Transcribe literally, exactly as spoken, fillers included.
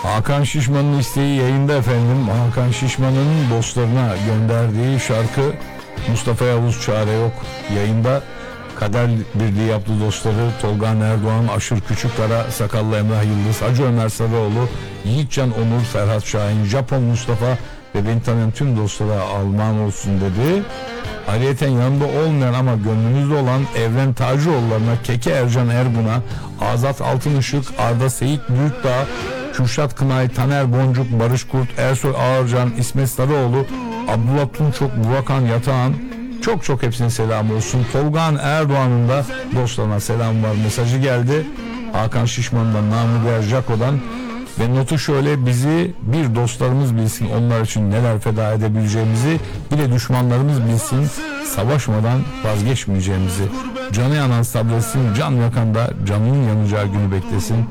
Hakan Şişman'ın isteği yayında efendim. Hakan Şişman'ın dostlarına gönderdiği şarkı Mustafa Yavuz Çare Yok yayında. Kader birliği yaptı dostları Tolga Erdoğan, Aşır Küçükkara, Sakallı Emrah Yıldız, Hacı Ömer Sarıoğlu, Yiğitcan Onur, Ferhat Şahin, Japon Mustafa ve beni tanıyan tüm dostlara Alman olsun dedi. Ayrıyeten yanında olmayan ama gönlümüzde olan Evren Tacıoğullarına, Keke Ercan Erbun'a, Azat Altınışık, Arda Seyit Büyükdağ, Kürşat Kınay, Taner Boncuk, Barış Kurt, Ersoy Ağırcan, İsmet Sarıoğlu, Abdullah Tunçok, Burakan Yatağan, çok çok hepsine selam olsun. Tolga Erdoğan'ın da dostlarına selam var mesajı geldi. Hakan Şişman'dan, Namı Değer Jaco'dan ve notu şöyle: bizi bir dostlarımız bilsin onlar için neler feda edebileceğimizi, bir de düşmanlarımız bilsin savaşmadan vazgeçmeyeceğimizi. Canı yanan sabretsin, can yakan da canının yanacağı günü beklesin.